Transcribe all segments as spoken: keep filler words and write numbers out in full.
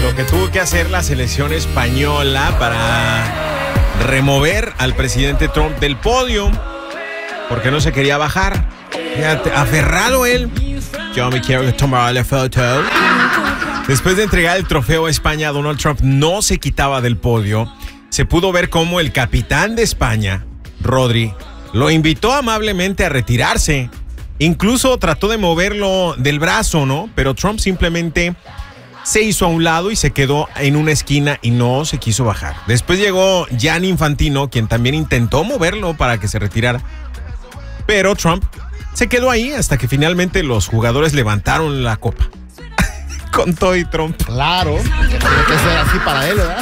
lo que tuvo que hacer la selección española para remover al presidente Trump del podio porque no se quería bajar. Fíjate, aferrado él. Yo me quiero tomar la foto. Después de entregar el trofeo a España, Donald Trump no se quitaba del podio. Se pudo ver cómo el capitán de España, Rodri, lo invitó amablemente a retirarse. Incluso trató de moverlo del brazo, ¿no? Pero Trump simplemente se hizo a un lado y se quedó en una esquina y no se quiso bajar. Después llegó Gianni Infantino, quien también intentó moverlo para que se retirara. Pero Trump se quedó ahí hasta que finalmente los jugadores levantaron la copa. Con todo y Trump. Claro, tiene que ser así para él, ¿verdad?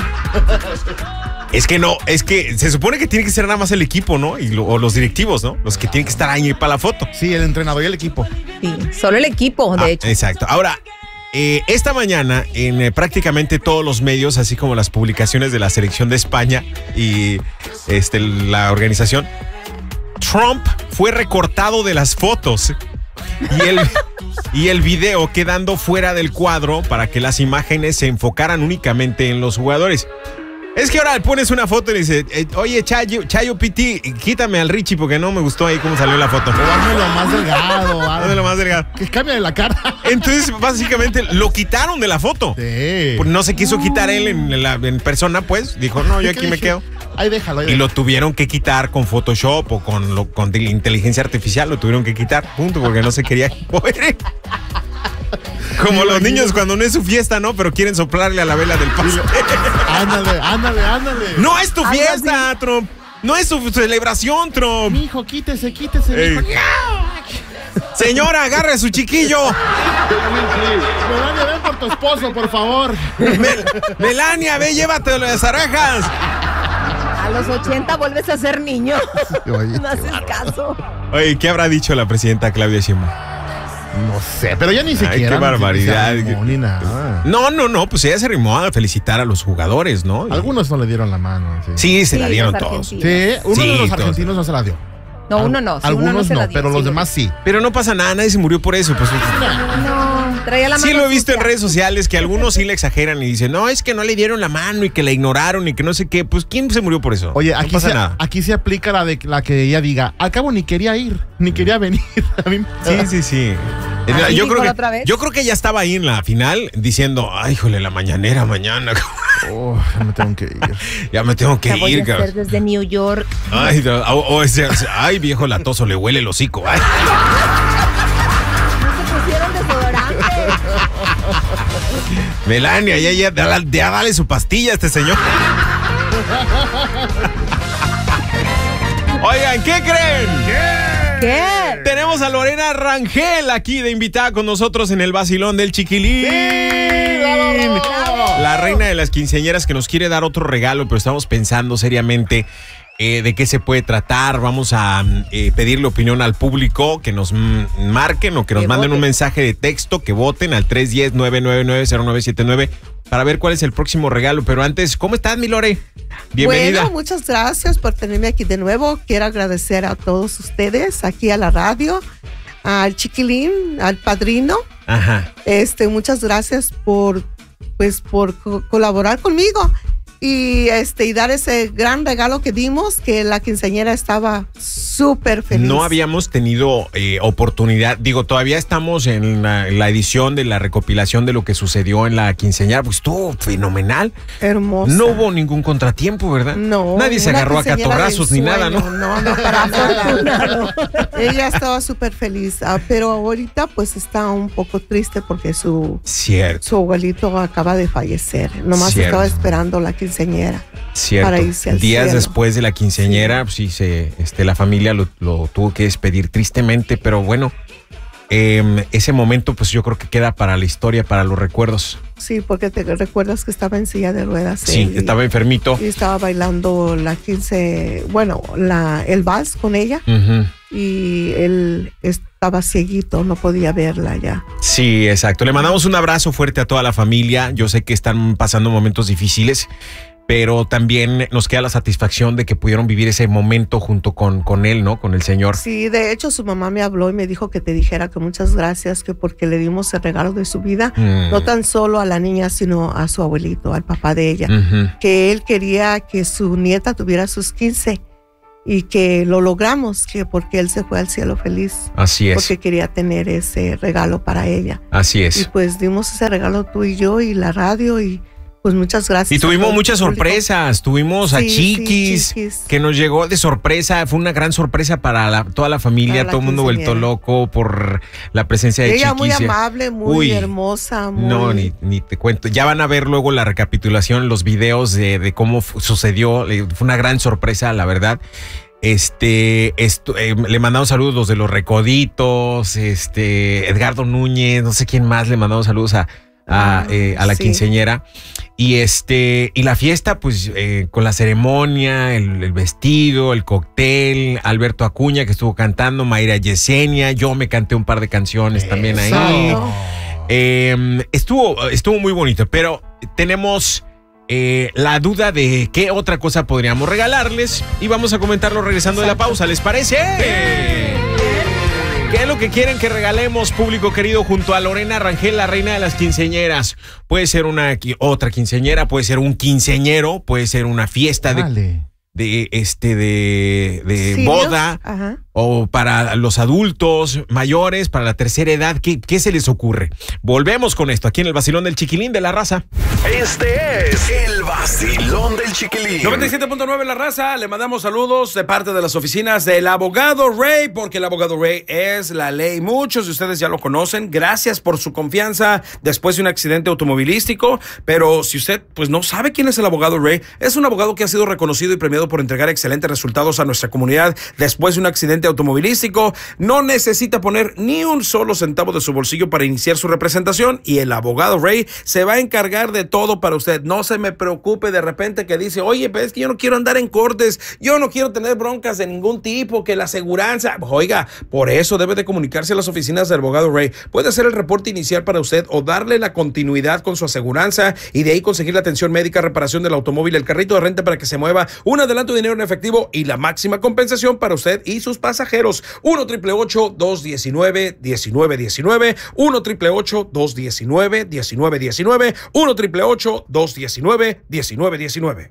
Es que no, es que se supone que tiene que ser nada más el equipo, ¿no? Y lo, o los directivos, ¿no? Los que tienen que estar ahí para la foto. Sí, el entrenador y el equipo. Sí, solo el equipo, de ah, hecho. Exacto. Ahora, eh, esta mañana, en eh, prácticamente todos los medios, así como las publicaciones de la selección de España y este, la organización, Trump fue recortado de las fotos y el, y el video quedando fuera del cuadro para que las imágenes se enfocaran únicamente en los jugadores. Es que ahora pones una foto y le dices, eh, oye, Chayo, Chayo Piti, quítame al Richie porque no me gustó ahí cómo salió la foto. O hazmelo más delgado. Hazmelo más delgado. Que cambie de la cara. Entonces, básicamente, lo quitaron de la foto. Sí. Pues no se quiso quitar él en, la, en persona, pues. Dijo, no, yo aquí me quedo. Ahí déjalo. Ahí y déjalo. lo tuvieron que quitar con Photoshop o con, lo, con inteligencia artificial. Lo tuvieron que quitar, punto, porque no se quería mover. Como los niños cuando no es su fiesta, ¿no? Pero quieren soplarle a la vela del pastel. Ándale, ándale, ándale. No es tu fiesta, Trump. No es su celebración, Trump. Mijo, quítese, quítese, mijo. Señora, agarre a su chiquillo. Melania, ven por tu esposo, por favor. Mel Melania, ve, llévate las orejas. A los ochenta vuelves a ser niño. Oye, no haces caso. Oye, ¿qué habrá dicho la presidenta Claudia Sheinbaum? No sé, pero ya ni siquiera. Ay, qué barbaridad. Ni, arrimó, ni nada. No, no, no, pues ella se arrimó a felicitar a los jugadores, ¿no? Algunos no le dieron la mano. Sí, sí se sí, la dieron todos. Sí, uno sí, de los todos. argentinos no se la dio. No, uno no. Sí, Algunos uno no, se no, la dio, pero sí, los lo demás sí. Pero no pasa nada, nadie se murió por eso. Pues, no, traía la mano. Sí lo he visto sucia. en redes sociales que algunos sí le exageran y dicen, no, es que no le dieron la mano y que la ignoraron y que no sé qué. Pues, ¿quién se murió por eso? Oye, no aquí, pasa se, nada. aquí se aplica la de la que ella diga, al cabo ni quería ir, ni quería venir. A mí, sí, sí, sí. ¿Ah, yo, sí, creo que, otra vez? yo creo que ya estaba ahí en la final diciendo, ay, híjole, la mañanera mañana. Oh, ya me tengo que ir. Ya me tengo que La voy ir, a hacer cabrón. desde New York. Ay, no, o, o ese, ay, viejo latoso, le huele el hocico. Ay. No se pusieron desodorante. Melania, ya, ya, ya, ya dale su pastilla a este señor. Oigan, ¿qué creen? ¿Qué? ¿Qué? Tenemos a Lorena Rangel aquí de invitada con nosotros en el vacilón del Chiquilín. ¡Sí! ¡Bravo, bravo, bravo! La reina de las quinceañeras que nos quiere dar otro regalo, pero estamos pensando seriamente eh, de qué se puede tratar. Vamos a eh, pedirle opinión al público, que nos mm, marquen o que nos Que manden voten. un mensaje de texto, que voten al tres uno cero, nueve nueve nueve, cero nueve siete nueve para ver cuál es el próximo regalo. Pero antes, ¿cómo estás, mi Lore? Bienvenida. Bueno, muchas gracias por tenerme aquí de nuevo. Quiero agradecer a todos ustedes aquí a la radio, al Chiquilín, al padrino. Ajá. Este, muchas gracias por, pues, por co- colaborar conmigo y este y dar ese gran regalo que dimos, que la quinceañera estaba súper feliz. No habíamos tenido eh, oportunidad, digo, todavía estamos en la, en la edición de la recopilación de lo que sucedió en la quinceañera, pues estuvo fenomenal. Hermosa. No hubo ningún contratiempo, ¿verdad? No. Nadie se una agarró a quinceañera catorrazos de ni nada, ¿no? ensueño. No, no, para nada. Ella estaba súper feliz, ah, pero ahorita pues está un poco triste porque su, Cierto, su abuelito acaba de fallecer. Nomás Cierto. estaba esperando la quinceañera. cierto. para irse al Días cielo. después de la quinceañera, pues, sí, se, este, la familia lo, lo tuvo que despedir tristemente, pero bueno, eh, ese momento pues yo creo que queda para la historia, para los recuerdos. Sí, porque te recuerdas que estaba en silla de ruedas. Sí, él, y- estaba enfermito. Y estaba bailando la quince, bueno, la, el vals con ella. Ujú. Y él estaba cieguito, no podía verla ya. Sí, exacto. Le mandamos un abrazo fuerte a toda la familia. Yo sé que están pasando momentos difíciles, pero también nos queda la satisfacción de que pudieron vivir ese momento junto con, con él, ¿no? Con el Señor. Sí, de hecho su mamá me habló y me dijo que te dijera que muchas gracias, que porque le dimos el regalo de su vida, mm. no tan solo a la niña, sino a su abuelito, al papá de ella, uh-huh. que él quería que su nieta tuviera sus quince y que lo logramos, que porque él se fue al cielo feliz. Así es. Porque quería tener ese regalo para ella. Así es. Y pues dimos ese regalo tú y yo y la radio y pues muchas gracias. Y tuvimos muchas sorpresas, tuvimos a sí, Chiquis, sí, Chiquis, que nos llegó de sorpresa, fue una gran sorpresa para la, toda la familia, la todo el mundo vuelto loco por la presencia de ella Chiquis. Ella muy amable, muy Uy, hermosa. Muy... No, ni, ni te cuento, ya van a ver luego la recapitulación, los videos de, de cómo sucedió, fue una gran sorpresa, la verdad. Este, esto, eh, le mandamos saludos los de los Recoditos, este, Edgardo Núñez, no sé quién más, le mandamos saludos a A, eh, a la sí. quinceañera y este y la fiesta pues eh, con la ceremonia, el, el vestido, el cóctel, Alberto Acuña que estuvo cantando, Mayra Yesenia, yo me canté un par de canciones Eso. también ahí. Eh, estuvo estuvo muy bonito, pero tenemos eh, la duda de qué otra cosa podríamos regalarles y vamos a comentarlo regresando Exacto. de la pausa, ¿les parece? ¡Eh! ¿Qué es lo que quieren que regalemos, público querido, junto a Lorena Rangel, la reina de las quinceañeras? Puede ser una otra quinceañera, puede ser un quinceañero, puede ser una fiesta de, de este de, de ¿Sí, boda Ajá. o para los adultos mayores, para la tercera edad. ¿Qué, ¿Qué se les ocurre? Volvemos con esto aquí en el Vacilón del Chiquilín de La Raza. Este es el Vacilón del Chiquilín. noventa y siete punto nueve La Raza. Le mandamos saludos de parte de las oficinas del abogado Ray, porque el abogado Ray es la ley. Muchos de ustedes ya lo conocen. Gracias por su confianza después de un accidente automovilístico. Pero si usted pues no sabe quién es el abogado Ray, es un abogado que ha sido reconocido y premiado por entregar excelentes resultados a nuestra comunidad después de un accidente automovilístico. No necesita poner ni un solo centavo de su bolsillo para iniciar su representación y el abogado Ray se va a encargar de todo para usted. No se me preocupe de repente que dice, oye, pero es que yo no quiero andar en cortes, yo no quiero tener broncas de ningún tipo, que la aseguranza. Oiga, por eso debe de comunicarse a las oficinas del abogado Ray. Puede hacer el reporte inicial para usted o darle la continuidad con su aseguranza y de ahí conseguir la atención médica, reparación del automóvil, el carrito de renta para que se mueva, un adelanto de dinero en efectivo y la máxima compensación para usted y sus pasajeros. uno, ocho ocho ocho, dos uno nueve, uno nueve uno nueve, uno, ocho ocho ocho, dos uno nueve, uno nueve uno nueve, uno, ocho ocho ocho, dos uno nueve, uno nueve uno nueve.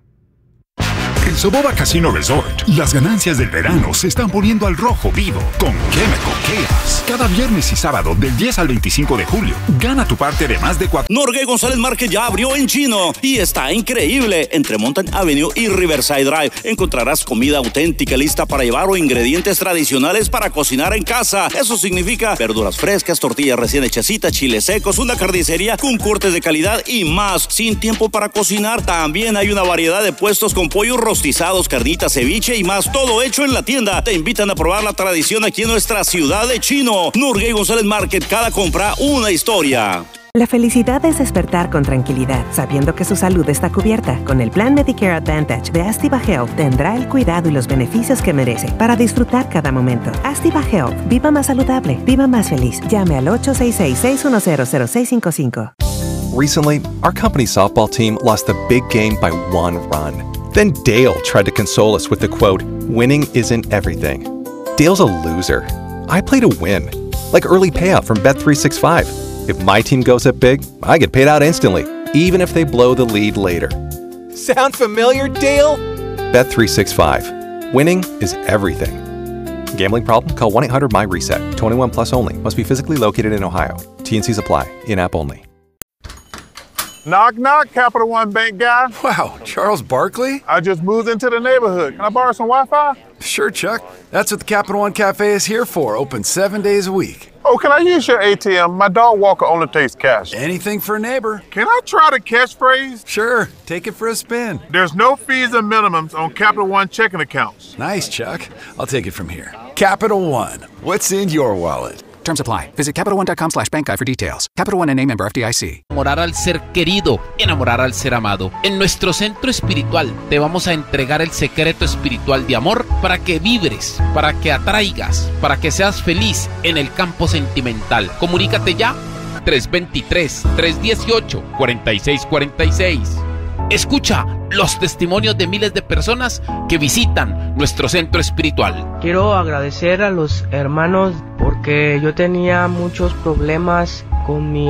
En Soboba Casino Resort, las ganancias del verano se están poniendo al rojo vivo con Chemical Chaos. Cada viernes y sábado del diez al veinticinco de julio, gana tu parte de más de cuatro. Norgay González Market ya abrió en Chino y está increíble. Entre Mountain Avenue y Riverside Drive encontrarás comida auténtica lista para llevar o ingredientes tradicionales para cocinar en casa. Eso significa verduras frescas, tortillas recién hechecitas, chiles secos, una carnicería con cortes de calidad y más. Sin tiempo para cocinar, también hay una variedad de puestos con pollo rostizados, carnitas, ceviche y más, todo hecho en la tienda. Te invitan a probar la tradición aquí en nuestra ciudad de Chino. Norgay González Market, cada compra una historia. La felicidad es despertar con tranquilidad, sabiendo que su salud está cubierta. Con el plan Medicare Advantage de Astiva Health tendrá el cuidado y los beneficios que merece para disfrutar cada momento. Astiva Health, viva más saludable, viva más feliz. Llame al ocho seis seis, seis uno cero, cero seis cinco cinco. Recently, our company softball team lost a big game by one run. Then Dale tried to console us with the quote, "Winning isn't everything." Dale's a loser. I play to win, like early payout from Bet three sixty-five. If my team goes up big, I get paid out instantly, even if they blow the lead later. Sound familiar, Dale? Bet three sixty-five. Winning is everything. Gambling problem? Call one eight hundred M Y reset. twenty-one plus only. Must be physically located in Ohio. T and Cs apply. In-app only. Knock, knock, Capital One Bank guy. Wow, Charles Barkley? I just moved into the neighborhood. Can I borrow some Wi-Fi? Sure, Chuck. That's what the Capital One Cafe is here for. Open seven days a week. Oh, can I use your A T M? My dog Walker only takes cash. Anything for a neighbor. Can I try the catchphrase? Sure, take it for a spin. There's no fees and minimums on Capital One checking accounts. Nice, Chuck. I'll take it from here. Capital One. What's in your wallet? Terms apply. Visit Capital One dot com slash bank guide for details. Capital One N A member F D I C. Enamorar al ser querido, enamorar al ser amado. En nuestro centro espiritual te vamos a entregar el secreto espiritual de amor para que vibres, para que atraigas, para que seas feliz en el campo sentimental. Comunícate ya. tres dos tres, tres uno ocho, cuatro seis cuatro seis. Escucha los testimonios de miles de personas que visitan nuestro centro espiritual. Quiero agradecer a los hermanos porque yo tenía muchos problemas con mi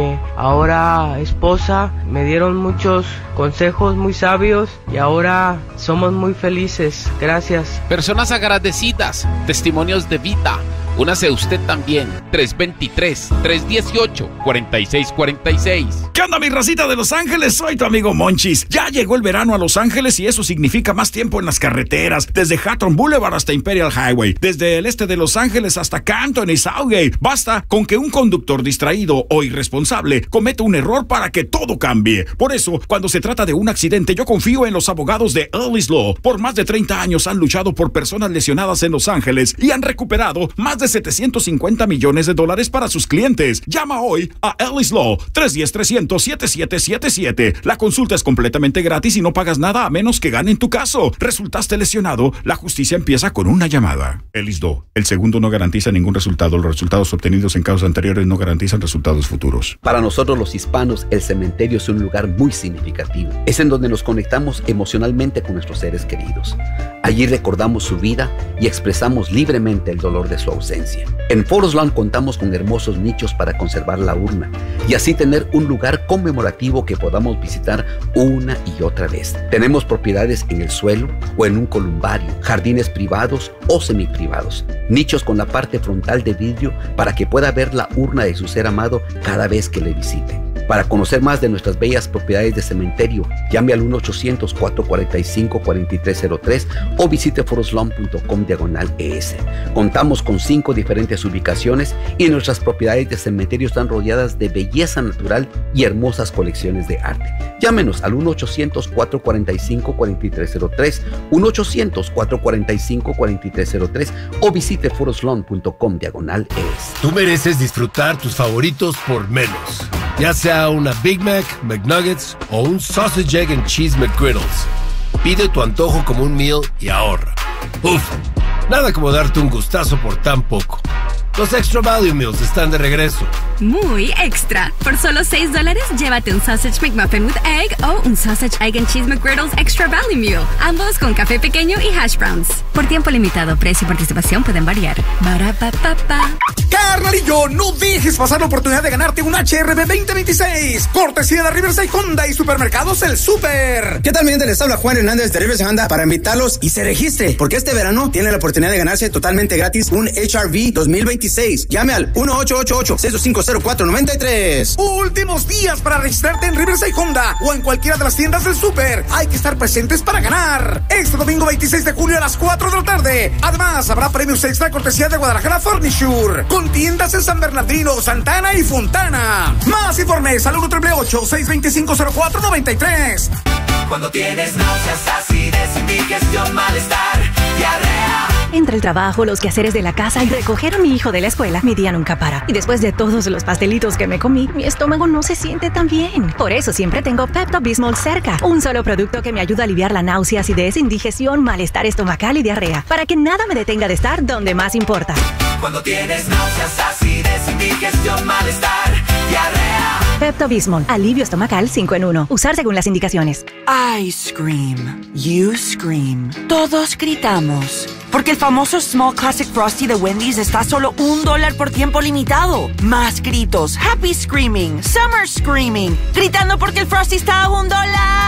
ahora esposa. Me dieron muchos consejos muy sabios y ahora somos muy felices. Gracias. Personas agradecidas, testimonios de vida. Únase usted también. tres dos tres, tres uno ocho, cuatro seis cuatro seis. ¿Qué onda, mi racita de Los Ángeles? Soy tu amigo Monchis. Ya llegó el verano a Los Ángeles y eso significa más tiempo en las carreteras. Desde Hawthorne Boulevard hasta Imperial Highway. Desde el este de Los Ángeles hasta Canton y Southgate. Basta con que un conductor distraído o irresponsable cometa un error para que todo cambie. Por eso, cuando se trata de un accidente, yo confío en los abogados de Ellis Law. Por más de treinta años han luchado por personas lesionadas en Los Ángeles y han recuperado más de setecientos cincuenta millones de dólares para sus clientes. Llama hoy a Ellis Law, tres uno cero, tres cero cero, siete siete siete siete. La consulta es completamente gratis y no pagas nada a menos que ganen tu caso. ¿Resultaste lesionado? La justicia empieza con una llamada. Ellis Law. El segundo no garantiza ningún resultado. Los resultados obtenidos en causas anteriores no garantizan resultados futuros. Para nosotros los hispanos, el cementerio es un lugar muy significativo. Es en donde nos conectamos emocionalmente con nuestros seres queridos. Allí recordamos su vida y expresamos libremente el dolor de su ausencia. En Forest Lawn contamos con hermosos nichos para conservar la urna y así tener un lugar conmemorativo que podamos visitar una y otra vez. Tenemos propiedades en el suelo o en un columbario, jardines privados o semiprivados, nichos con la parte frontal de vidrio para que pueda ver la urna de su ser amado cada vez que le visite. Para conocer más de nuestras bellas propiedades de cementerio, llame al uno ochocientos, cuatro cuatro cinco, cuatro tres cero tres o visite forestlawn punto com diagonal E S. Contamos con cinco diferentes ubicaciones y nuestras propiedades de cementerio están rodeadas de belleza natural y hermosas colecciones de arte. Llámenos al uno ochocientos, cuatro cuatro cinco, cuatro tres cero tres, uno ochocientos, cuatro cuatro cinco, cuatro tres cero tres o visite forestlawn punto com diagonal E S. Tú mereces disfrutar tus favoritos por menos. Ya sea una Big Mac, McNuggets o un Sausage, Egg and Cheese McGriddles. Pide tu antojo como un meal y ahorra. Uf, nada como darte un gustazo por tan poco. Los Extra Value Meals están de regreso. Muy extra. Por solo seis dólares, llévate un Sausage McMuffin with Egg o un Sausage, Egg and Cheese McGriddles Extra Value Meal. Ambos con café pequeño y hash browns. Por tiempo limitado, precio y participación pueden variar. Barapapapa. Carnalillo, no dejes pasar la oportunidad de ganarte un H R B veinte veintiséis. Cortesía de Riverside Honda y Supermercados El Super. ¿Qué tal, mi gente? Les habla Juan Hernández de Riverside Honda para invitarlos y se registre, porque este verano tiene la oportunidad de ganarse totalmente gratis un H R V dos mil veintiséis. Llame al uno ocho ocho ocho, seis cinco cero cuatro, nueve tres. Últimos días para registrarte en Riverside Honda o en cualquiera de las tiendas del Super. Hay que estar presentes para ganar. Este domingo veintiséis de julio a las cuatro de la tarde. Además, habrá premios extra cortesía de Guadalajara Furniture, con tiendas en San Bernardino, Santana y Fontana. Más informes al uno ocho ocho ocho, seis dos cinco, cero cuatro nueve tres. Cuando tienes náuseas, acidez, indigestión, malestar, diarrea. Entre el trabajo, los quehaceres de la casa y recoger a mi hijo de la escuela, mi día nunca para. Y después de todos los pastelitos que me comí, mi estómago no se siente tan bien. Por eso siempre tengo Pepto-Bismol cerca. Un solo producto que me ayuda a aliviar la náusea, acidez, indigestión, malestar estomacal y diarrea. Para que nada me detenga de estar donde más importa. Cuando tienes náuseas, acidez, indigestión, malestar, diarrea. Pepto-Bismol, alivio estomacal cinco en uno. Usar según las indicaciones. I scream. You scream. Todos gritamos. Porque el famoso Small Classic Frosty de Wendy's está a solo un dólar por tiempo limitado. Más gritos. Happy Screaming. Summer Screaming. Gritando porque el Frosty está a un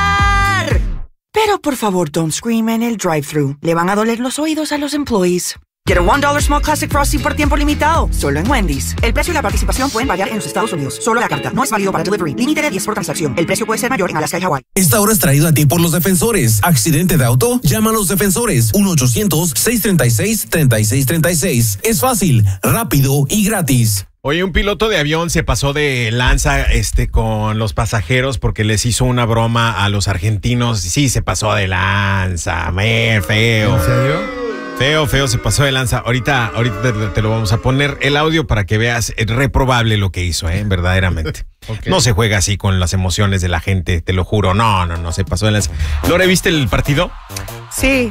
dólar. Pero por favor, don't scream en el drive-thru. Le van a doler los oídos a los employees. Get a one dollar Small Classic Frosty por tiempo limitado. Solo en Wendy's. El precio y la participación pueden variar en los Estados Unidos. Solo la carta. No es válido para delivery. Límite de diez por transacción. El precio puede ser mayor en Alaska y Hawái. Esta hora es traído a ti por los defensores. ¿Accidente de auto? Llama a los defensores. uno ochocientos, seis tres seis, tres seis tres seis. Es fácil, rápido y gratis. Oye, un piloto de avión se pasó de lanza este, con los pasajeros porque les hizo una broma a los argentinos. Sí, se pasó de lanza, me feo. ¿En serio? Feo, feo, se pasó de lanza. Ahorita, ahorita te, te lo vamos a poner el audio para que veas. Es reprobable lo que hizo, ¿eh? Verdaderamente. Okay. No se juega así con las emociones de la gente, te lo juro. No, no, no, se pasó de lanza. Lore, ¿viste el partido? Sí,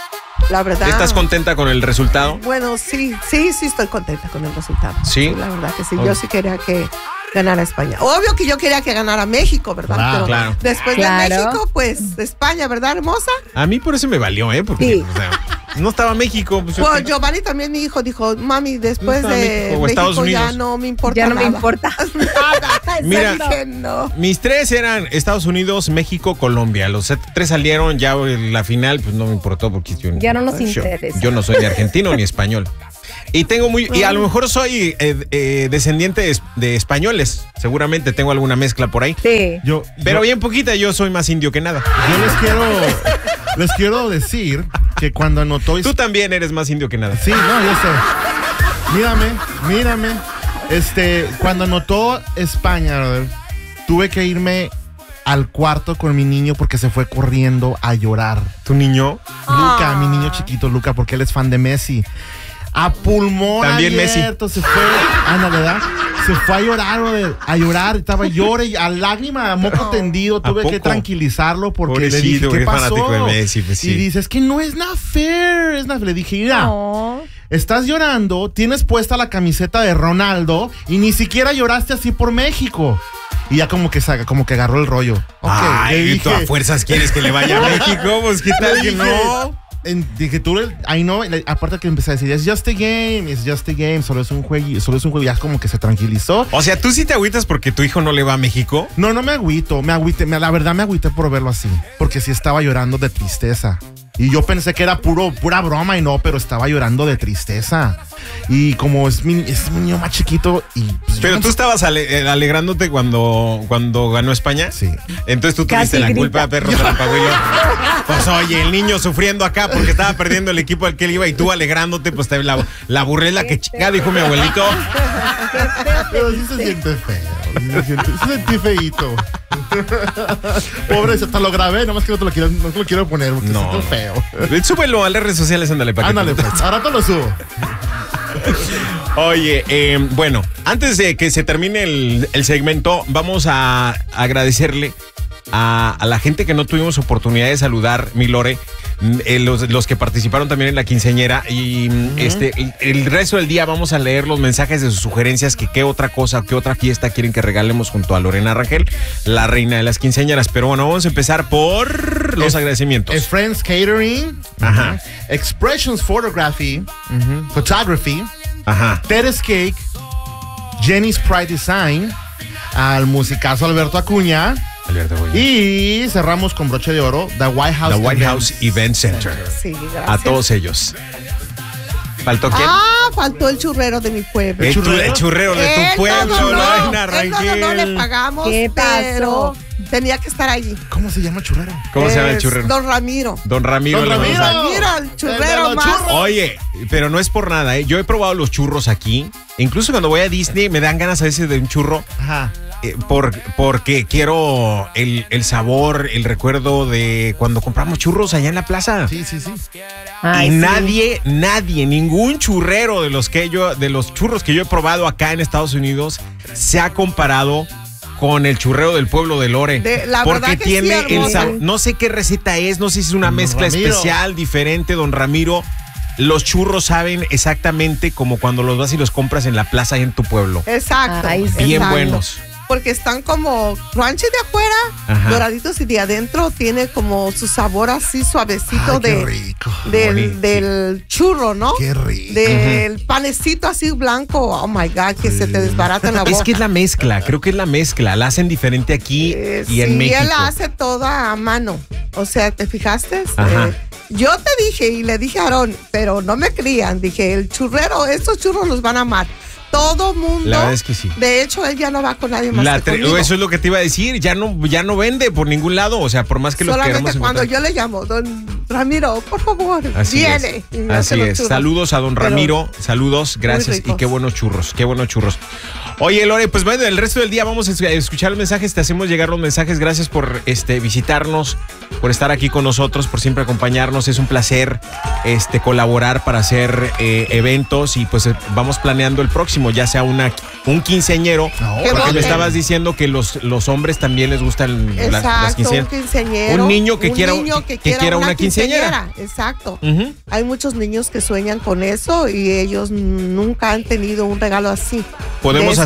la verdad. ¿Estás contenta con el resultado? Bueno, sí, sí, sí estoy contenta con el resultado. ¿Sí? Sí, la verdad que sí. Oh. Yo sí quería que ganara España. Obvio que yo quería que ganara México, ¿verdad? Claro, Pero claro. después Claro. de México, pues España, ¿verdad, hermosa? A mí por eso me valió, ¿eh? Porque Sí. o sea, no estaba México. Pues, Pues yo- Giovanni también, mi hijo, dijo, mami, después No de está México o México, Estados ya Unidos. no me importa Ya no me nada. importa. Nada. Mira, Dije, no. mis tres eran Estados Unidos, México, Colombia. Los tres salieron, ya la final, pues no me importó porque yo, Ya no nos yo- interesa. Yo no soy ni argentino ni español. Y tengo muy, y a lo mejor soy eh, eh, descendiente de, de españoles. Seguramente tengo alguna mezcla por ahí. Sí. Yo, Pero yo- bien poquita, yo soy más indio que nada. Yo les quiero, les quiero decir que cuando anotó... Tú también eres más indio que nada. Sí, no, yo sé. Mírame, mírame. Este, cuando anotó España, brother, tuve que irme al cuarto con mi niño porque se fue corriendo a llorar. ¿Tu niño? Luca, mi niño chiquito, Luca, porque él es fan de Messi. A pulmón También abierto, se fue, Ana, ¿verdad? Se fue a llorar, brother, a llorar, estaba llore, a lágrima, a moco tendido, tuve que poco? tranquilizarlo porque le dije, Pobrecito, ¿qué que es pasó? fanático de Messi, pues sí. Y dice, es que no es nada fair, es nada fair. Le dije, mira, No. estás llorando, tienes puesta la camiseta de Ronaldo y ni siquiera lloraste así por México. Y ya como que saca, como que agarró el rollo. Ok, Ay, le ¿y tú a fuerzas quieres que le vaya a México? Pues qué tal le que dije, no. en- dije, tú, ahí no, le- aparte que empecé a decir, es just a game, es just a game, solo es un juego, solo es un juego, ya como que se tranquilizó. O sea, ¿tú sí te agüitas porque tu hijo no le va a México? No, no me agüito, me agüité, me- la verdad me agüité por verlo así, porque sí estaba llorando de tristeza. Y yo pensé que era puro, pura broma y no, pero estaba llorando de tristeza. Y como es mi, es mi niño más chiquito y... pues, yo Pero no- tú estabas ale- eh, alegrándote cuando, cuando ganó España. Sí. Entonces tú Casi tuviste la grita. culpa, perro trampagüilo. Pues oye, el niño sufriendo acá porque estaba perdiendo el equipo al que él iba y tú alegrándote, pues te- la, la burrela que chica, dijo mi abuelito. Pero sí se siente feo. Sí se siente, sí sentí feíto. Pobre, hasta lo grabé, nomás que no te lo quiero, no te lo quiero poner porque No. siento feo. Súbelo a las redes sociales, ándale, para que Ándale, te- pues, ahora te lo subo. Oye, eh, bueno, antes de que se termine el, el segmento, vamos a agradecerle a, a la gente que no tuvimos oportunidad de saludar, mi Lore, mm, eh, los, los que participaron también en la quinceañera y mm, este el, el resto del día vamos a leer los mensajes de sus sugerencias, que qué otra cosa, qué otra fiesta quieren que regalemos junto a Lorena Rangel, la reina de las quinceañeras. Pero bueno, vamos a empezar por los Es- agradecimientos. es Friends Catering, Ajá. Expressions Photography, Photography, Ajá. Teres Cake, Jenny's Pride Design, al musicazo Alberto Acuña. Alberto Acuña. Y cerramos con broche de oro, The White House, The White Event House Event Center. Sí, gracias. A todos ellos. ¿Faltó quién? Ah, faltó el churrero de mi pueblo. El churrero, el churrero de tu Él pueblo, todo no, Lorena él todo no le Rangel. pagamos, ¿Qué pero pasó? tenía que estar allí. ¿Cómo se llama el churrero? ¿Cómo se llama el Es churrero? Don Ramiro. Don Ramiro. Don le vamos Ramiro. a- Ramiro, el El de churrero los más. churros. Oye, pero no es por nada, ¿eh? Yo he probado los churros aquí. Incluso cuando voy a Disney me dan ganas a veces de un churro. Ajá. eh, por, porque quiero el, el sabor, el recuerdo de cuando compramos churros allá en la plaza. Sí, sí, sí. Ay, y sí. nadie, nadie, ningún churrero de los que yo, de los churros que yo he probado acá en Estados Unidos se ha comparado con el churrero del pueblo de Lore. De- la porque verdad que tiene sí, el hermosa. sabor. No sé qué receta es, no sé si es una Don mezcla Ramiro. especial, diferente, don Ramiro. Los churros saben exactamente como cuando los vas y los compras en la plaza en tu pueblo. Exacto. Ay, sí. Bien exacto. buenos. Porque están como crunchy de afuera, Ajá. doraditos, y de adentro tiene como su sabor así suavecito Ay, qué de, rico. del, Bonito. del churro, ¿no? Qué rico. Del panecito así blanco. Oh my God, que se te desbarata en la boca. Es que es la mezcla, creo que es la mezcla. La hacen diferente aquí Eh, y en sí, México. él la hace toda a mano. O sea, ¿te fijaste? Ajá. Eh, yo te dije y le dije a Aarón, pero no me crían. Dije, el churrero, estos churros los van a amar. Todo mundo. La verdad es que sí. De hecho, él ya no va con nadie más La que tre- conmigo. eso es lo que te iba a decir, ya no, ya no vende por ningún lado, o sea, por más que los Solamente queremos cuando encontrar. yo le llamo, don Ramiro, por favor, Así viene. es. y me hace Así los es. churros. Saludos a don Pero Ramiro, saludos, gracias y ricos. qué buenos churros, qué buenos churros. Oye, Lore, pues bueno, el resto del día vamos a es- a escuchar los mensajes, te hacemos llegar los mensajes, gracias por este visitarnos, por estar aquí con nosotros, por siempre acompañarnos, es un placer este colaborar para hacer eh, eventos y pues eh, vamos planeando el próximo, ya sea una un quinceañero, ¿Qué porque me dónde? estabas diciendo que los, los hombres también les gustan las, las Exacto, un quinceañeras. quinceañero. Un niño que un quiera- niño que- que quiera una quinceañera. Exacto. Ujú. Hay muchos niños que sueñan con eso y ellos nunca han tenido un regalo así. Podemos De esa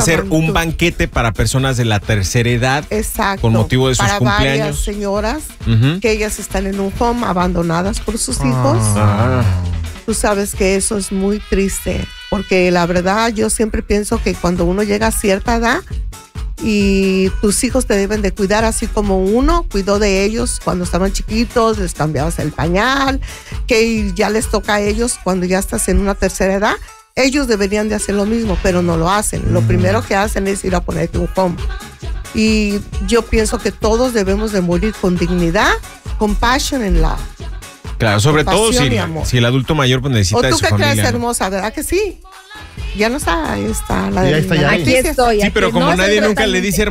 hacer magnitud. un banquete para personas de la tercera edad. Exacto. Con motivo de sus para cumpleaños. Varias señoras uh-huh. que ellas están en un home abandonadas por sus hijos. Ah. Tú sabes que eso es muy triste, porque la verdad yo siempre pienso que cuando uno llega a cierta edad y tus hijos te deben de cuidar así como uno cuidó de ellos cuando estaban chiquitos, les cambiabas el pañal, que ya les toca a ellos cuando ya estás en una tercera edad. Ellos deberían de hacer lo mismo, pero no lo hacen. Lo primero que hacen es ir a ponerte un home. Y yo pienso que todos debemos de morir con dignidad, compassion and love. Claro, sobre todo Compasión si, y amor. si el adulto mayor pues, necesita ¿O de tú su qué familia. crees, ¿no? hermosa? ¿Verdad que sí? Ya no está, ahí está la Sí, de ahí está, ya. las Aquí noticias. estoy. Sí, pero aquí como no nadie se nunca trata le de- dice